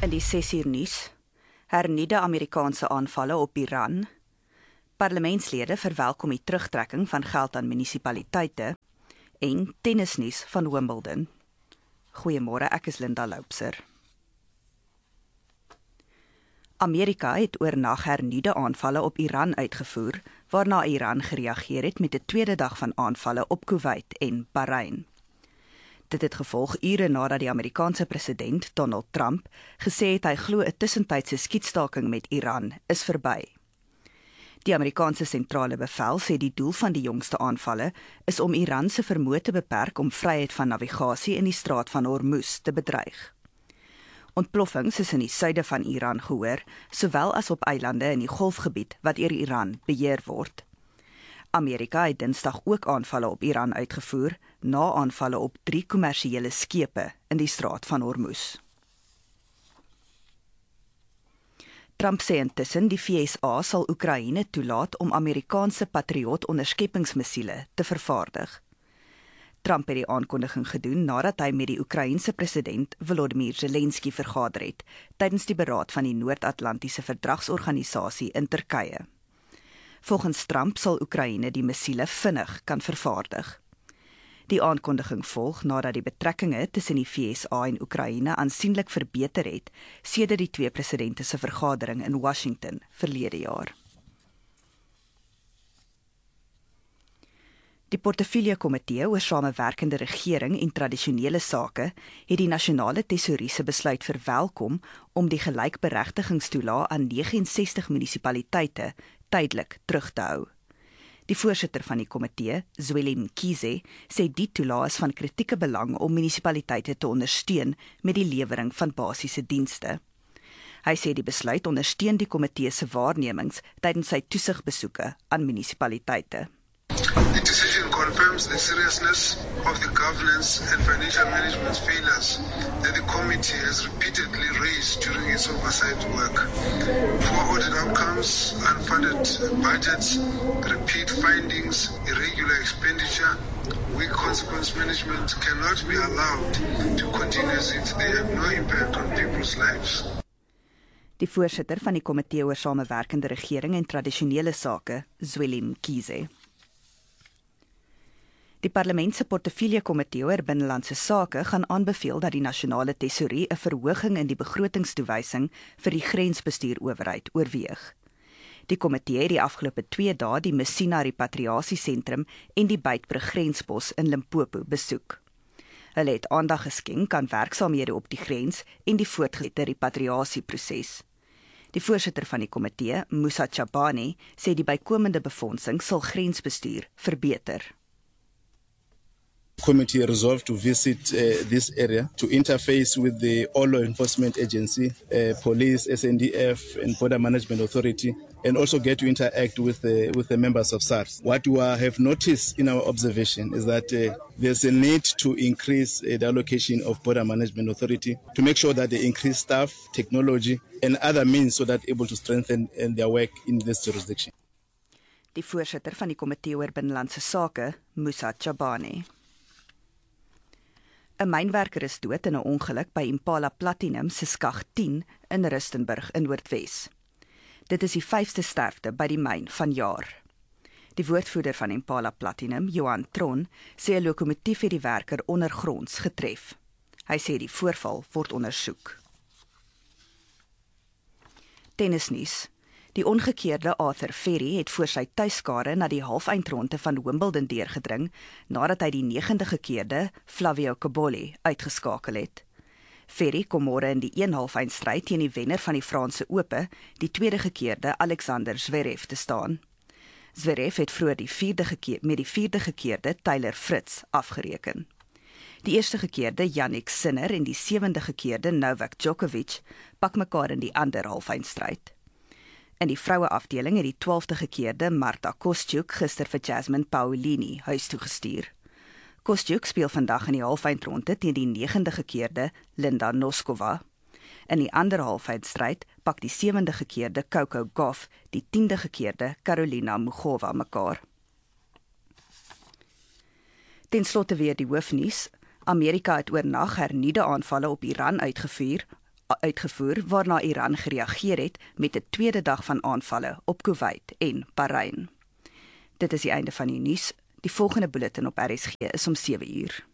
In die 6uur nuus, hernuide Amerikaanse aanvalle op Iran, parlementslede verwelkom die terugtrekking van geld aan munisipaliteite en tennisnuus van Wimbledon. Goeiemôre, ek is Linda Loupser. Amerika het oornag hernuide aanvalle op Iran uitgevoer, waarna Iran gereageer het met 'n tweede dag van aanvalle op Kuwait en Bahrein. Dit het gevolg ure nadat die Amerikaanse president Donald Trump gesê het hy glo 'n tussentydse skietstaking met Iran is verby. Die Amerikaanse sentrale bevel sê die doel van die jongste aanvalle is om Iran se vermoë te beperk om vryheid van navigasie in die straat van Hormuz te bedreig. Ontploffings is in die suide van Iran gehoor, sowel as op eilande in die Golfgebied wat deur Iran beheer word. Amerika het Dinsdag ook aanvalle op Iran uitgevoer, na aanvalle op 3 kommersiële skepe in die straat van Hormuz. Trump sê intussen die VSA sal Oekraïne toelaat om Amerikaanse Patriot onderskeppingsmissiele te vervaardig. Trump het die aankondiging gedoen nadat hy met die Oekraïense president Volodymyr Zelensky vergader het tydens die beraad van die Noord-Atlantiese Verdragsorganisasie in Turkye. Volgens Trump sal Oekraïne die missiele vinnig kan vervaardig. Die aankondiging volg nadat die betrekkinge tussen die VSA en Oekraïne aansienlik verbeter het sedert die twee presidente se vergadering in Washington verlede jaar. Die Portefeulje-komitee oor samewerkende regering en tradisionele sake het die nasionale tesourie se besluit verwelkom om die gelykberegtigingstoelaag aan 69 munisipaliteite tydelik terug te hou. Die voorsitter van die komitee, Zweli Mkhize, sê die toelaag is van kritieke belang om munisipaliteite te ondersteun met die lewering van basiese dienste. Hy sê die besluit ondersteun die komitee se waarnemings tydens sy toesigbesoeke aan munisipaliteite. The decision confirms the seriousness of the governance and financial management failures that the committee has repeatedly raised during its oversight work. Poor audit outcomes, unfunded budgets, repeat findings, irregular expenditure, weak consequence management cannot be allowed to continue as if they have no impact on people's lives. Die voorsitter van die komitee oor samewerkende regering en tradisionele sake, Zweli Mkhize. Die parlement se portefeulje-komitee oor binnelandse sake gaan aanbeveel dat die nasionale tesourie 'n verhoging in die begrotingstoewysing vir die grensbestuurowerheid oorweeg. Die komitee het die afgelope 2 dae die Messina Repatriasiesentrum en die Beitbrug grenspos in Limpopo besoek. Hulle het aandag geskenk aan werksaamhede op die grens en die voortgezette repatriasieproses. Die voorsitter van die komitee, Musa Chabane, sê die bykomende befondsing sal grensbestuur verbeter. Committee resolved to visit this area to interface with the all law enforcement agency, police, SNDF and border management authority, and also get to interact with the members of SARS. What we have noticed in our observation is that there's a need to increase the allocation of border management authority to make sure that they increase staff, technology and other means so that able to strengthen their work in this jurisdiction. Die voorsitter van die komitee oor binnelandse sake, Musa Chabane. 'n Mynwerker is dood in 'n ongeluk by Impala Platinum se skag 10 in Rustenburg in Noordwes. Dit is die 5ste sterfte by die myn vanjaar. Die woordvoerder van Impala Platinum, Johan Tron, sê 'n lokomotief het die werker ondergronds getref. Hy sê die voorval word ondersoek. Tennisnuus. Die ongekeerde Arthur Ferry het voor sy tuiskare na die halfeindronde van Wimbledon deurgedring, nadat hy die 9de gekeerde Flavio Cobolli uitgeskakel het. Ferry kom môre in die 1 halfeindstryd teen die wenner van die Franse Ope, die 2de gekeerde Alexander Zverev te staan. Zverev het vroeër met die 4de gekeerde Taylor Fritz afgereken. Die 1ste gekeerde Jannik Sinner en die 7de gekeerde Novak Djokovic pak mekaar in die ander halfeindstryd. In die vroue afdeling het die 12de gekeerde Marta Kostyuk gister vir Jasmine Paolini huis toe gestuur. Kostyuk speel vandag in die halfeindronde teen die 9de gekeerde Linda Noskova. In die ander halfeindstryd pak die 7de gekeerde Coco Gauff die 10de gekeerde Karolina Muchova mekaar. Ten slotte weer die hoofnuus. Amerika het oornag hernuide aanvalle op Iran uitgevoer, uitgevoer, waarna Iran gereageer het met 'n tweede dag van aanvalle op Kuwait en Bahrein. Dit is die einde van die nuus. Die volgende bulletin op RSG is om 7 uur.